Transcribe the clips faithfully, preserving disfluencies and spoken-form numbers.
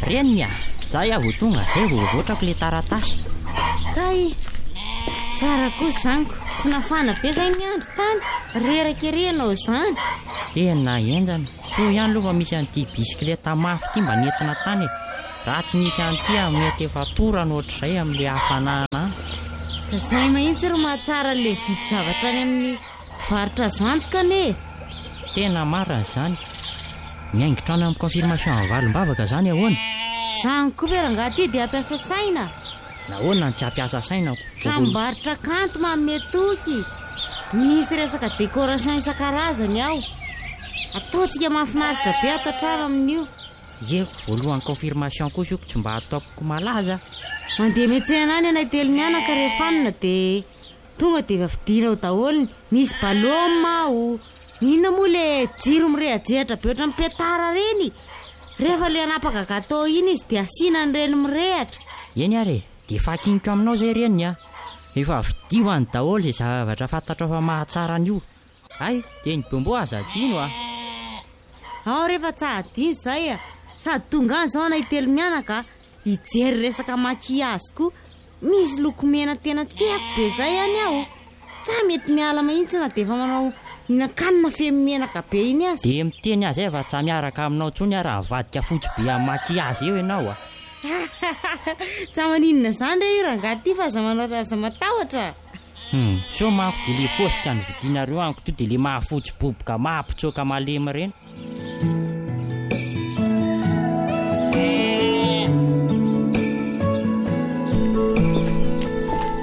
Reniny a, zaho ia vao tonga, zay vao voatrako le taratasy. Kay, tsara kosa zaniko, tsy nafana be zay ny andro tany, reraka renao zany. Tena enjana, so ihany aloha fa misy an'ity bisikileta mafy ity mba nentina tany e. Raha tsy nisy an'ity a mety efa torana ohatr'izay amin'ilay hafanana. Izay mahitsy ro mahatsara le vidy zavatra any amin'ny varotra zantoka ne. Tena marina izany. Miaingitrano amin'ny confirmation amin'ny valim-bavaka zany ahoana? Zany koa vera angaty dia ampiasa saina. Nahoana ny tsy ampiasa saina? Tranombarotra kanto manome toky. Misy resaka décoration isan-karazany ao. Ataontsika mahafinaritra be ato an-trano amin'io. Ye, voalohan'ny confirmation koa ioko tsy mba ataoko malaza. Mandeha metsena any anay telo mianaka rehefa anona dia tonga dia efa vidinao daholo. Misy baloma o. Inona moa le jiro mirehajehatra be ohatran'ny petara reny. Rehefa le anapaka gâteau iny izy dia asiana an'ireny mirehatra. Eny are, dia efa kiniko aminao zay reny a. Efa vidio any daholo izay zavatra fantatro fa mahatsara an'io. Ay, dia ny bombo aza adino a. Ao rehefa tsy adino izay a. Sady tonga any izao anay telo mianaka hijery resaka maquillage koa. Misy lokomena tena tiako be izay any aho. Tsa mety miala mahitsy na dia efa manao mihinan-kanina feno-menaka be iny azy. Dia miteny azy fa tsy miaraka aminao intsony raha mivadika fotsy be amin'ny maquillage eo ianao a. Tsa maninona izany re io rangaty fa aza manao aza matahotra. Hmm, so manko dia le fosika ny vidinareo anko to dia le mahafotsy boboka mahampitsoaka malemy ireny.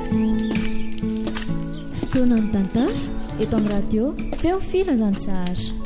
Fotoana ny tantara eto amin'ny radio feo filan-jantsahatra.